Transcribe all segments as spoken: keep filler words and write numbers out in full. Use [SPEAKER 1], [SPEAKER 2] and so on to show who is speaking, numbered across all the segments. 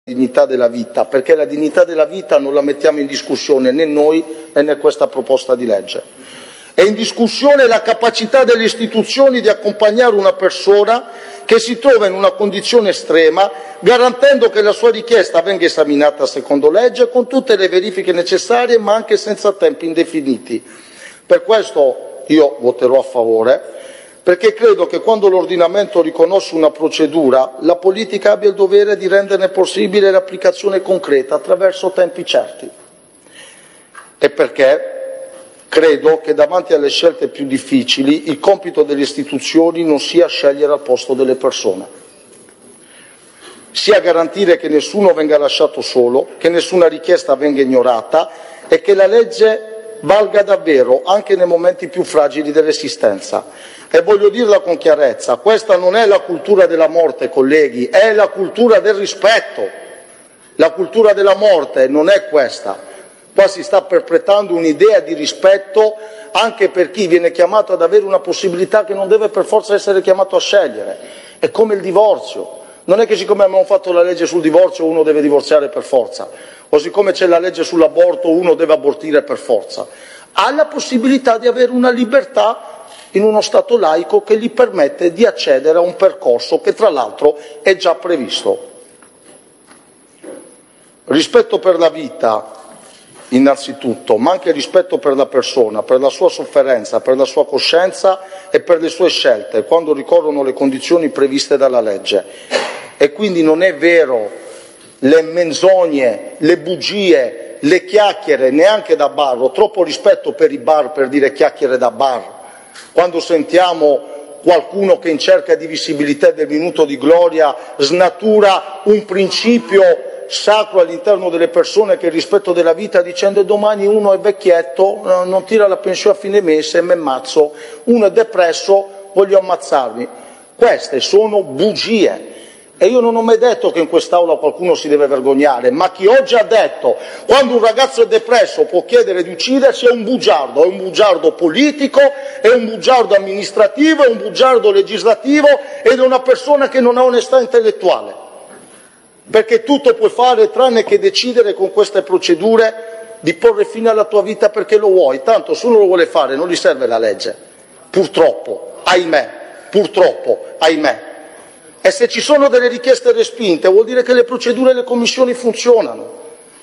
[SPEAKER 1] dignità della vita, perché la dignità della vita non la mettiamo in discussione né noi né questa proposta di legge. È in discussione la capacità delle istituzioni di accompagnare una persona che si trova in una condizione estrema, garantendo che la sua richiesta venga esaminata secondo legge con tutte le verifiche necessarie, ma anche senza tempi indefiniti. Per questo io voterò a favore, perché credo che quando l'ordinamento riconosce una procedura, la politica abbia il dovere di renderne possibile l'applicazione concreta attraverso tempi certi. E perché credo che davanti alle scelte più difficili il compito delle istituzioni non sia scegliere al posto delle persone, sia garantire che nessuno venga lasciato solo, che nessuna richiesta venga ignorata e che la legge valga davvero anche nei momenti più fragili dell'esistenza. E voglio dirla con chiarezza, questa non è la cultura della morte, colleghi, è la cultura del rispetto. La cultura della morte non è questa. Qua si sta perpetrando un'idea di rispetto anche per chi viene chiamato ad avere una possibilità che non deve per forza essere chiamato a scegliere. È come il divorzio. Non è che siccome abbiamo fatto la legge sul divorzio uno deve divorziare per forza, o siccome c'è la legge sull'aborto uno deve abortire per forza. Ha la possibilità di avere una libertà in uno Stato laico che gli permette di accedere a un percorso che tra l'altro è già previsto. Rispetto per la vita innanzitutto, ma anche rispetto per la persona, per la sua sofferenza, per la sua coscienza e per le sue scelte, quando ricorrono le condizioni previste dalla legge. E quindi non è vero le menzogne, le bugie, le chiacchiere, neanche da bar. Ho troppo rispetto per i bar per dire chiacchiere da bar. Quando sentiamo qualcuno che in cerca di visibilità del minuto di gloria snatura un principio sacro all'interno delle persone, che è il rispetto della vita, dicendo domani uno è vecchietto, non tira la pensione a fine mese e mi ammazzo, uno è depresso, voglio ammazzarmi. Queste sono bugie. E io non ho mai detto che in quest'Aula qualcuno si deve vergognare, ma chi oggi ha detto quando un ragazzo è depresso può chiedere di uccidersi è un bugiardo, è un bugiardo politico, è un bugiardo amministrativo, è un bugiardo legislativo ed è una persona che non ha onestà intellettuale. Perché tutto puoi fare tranne che decidere con queste procedure di porre fine alla tua vita perché lo vuoi. Tanto se uno lo vuole fare non gli serve la legge. Purtroppo, ahimè, purtroppo, ahimè. E se ci sono delle richieste respinte vuol dire che le procedure e le commissioni funzionano.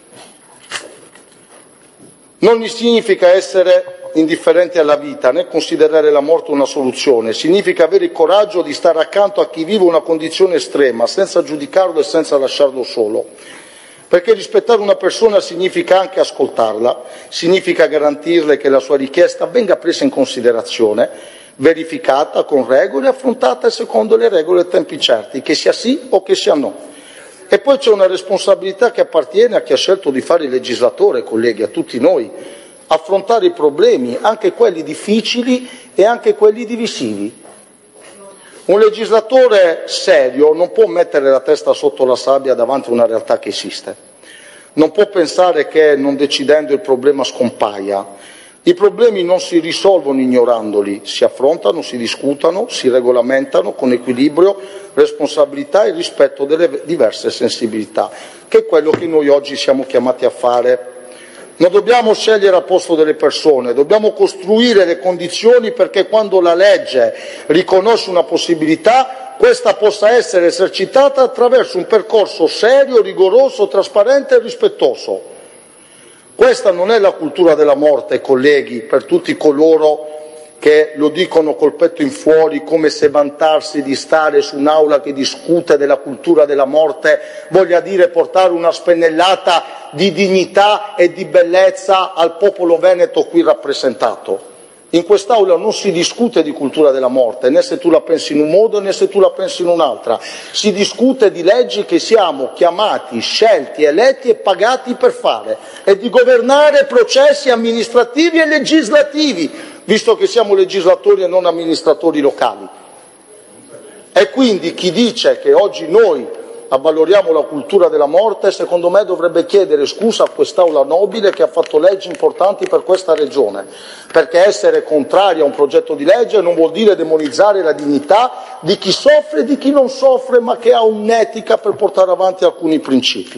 [SPEAKER 1] Non significa essere indifferenti alla vita né considerare la morte una soluzione, significa avere il coraggio di stare accanto a chi vive una condizione estrema senza giudicarlo e senza lasciarlo solo. Perché rispettare una persona significa anche ascoltarla, significa garantirle che la sua richiesta venga presa in considerazione, verificata con regole, affrontata secondo le regole e tempi certi, che sia sì o che sia no. E poi c'è una responsabilità che appartiene a chi ha scelto di fare il legislatore, colleghi, a tutti noi, affrontare i problemi, anche quelli difficili e anche quelli divisivi. Un legislatore serio non può mettere la testa sotto la sabbia davanti a una realtà che esiste. Non può pensare che non decidendo il problema scompaia. I problemi non si risolvono ignorandoli, si affrontano, si discutono, si regolamentano con equilibrio, responsabilità e rispetto delle diverse sensibilità, che è quello che noi oggi siamo chiamati a fare. Non dobbiamo scegliere al posto delle persone, dobbiamo costruire le condizioni perché quando la legge riconosce una possibilità, questa possa essere esercitata attraverso un percorso serio, rigoroso, trasparente e rispettoso. Questa non è la cultura della morte, colleghi, per tutti coloro che lo dicono col petto in fuori, come se vantarsi di stare su un'aula che discute della cultura della morte voglia dire portare una spennellata di dignità e di bellezza al popolo veneto qui rappresentato. In quest'Aula non si discute di cultura della morte, né se tu la pensi in un modo né se tu la pensi in un'altra. Si discute di leggi che siamo chiamati, scelti, eletti e pagati per fare e di governare processi amministrativi e legislativi, visto che siamo legislatori e non amministratori locali. E quindi chi dice che oggi noi avvaloriamo la cultura della morte, secondo me dovrebbe chiedere scusa a quest'Aula nobile che ha fatto leggi importanti per questa Regione, perché essere contrari a un progetto di legge non vuol dire demonizzare la dignità di chi soffre e di chi non soffre, ma che ha un'etica per portare avanti alcuni principi.